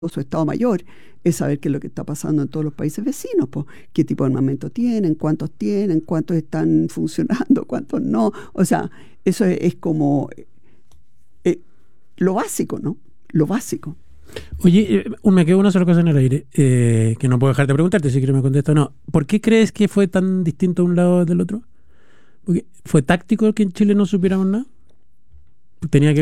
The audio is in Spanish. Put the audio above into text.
su Estado Mayor, es saber qué es lo que está pasando en todos los países vecinos, pues, qué tipo de armamento tienen, cuántos están funcionando, cuántos no. O sea, eso es como lo básico, ¿no? Lo básico. Oye, me quedo una sola cosa en el aire, que no puedo dejar de preguntarte si quieres me contestas o no. ¿Por qué crees que fue tan distinto un lado del otro? ¿Porque fue táctico que en Chile no supiéramos nada? ¿Tenía que